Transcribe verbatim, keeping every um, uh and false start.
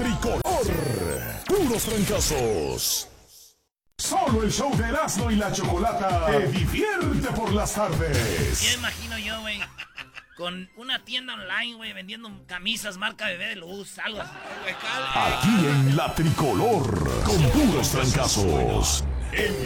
tricolor. Puros trancazos. Solo el show de Erasmo y la Chocolata te divierte por las tardes. Ya imagino yo, güey, con una tienda online, güey, vendiendo camisas marca Bebé de Luz, algo así. Aquí en la Tricolor, con puros trancazos.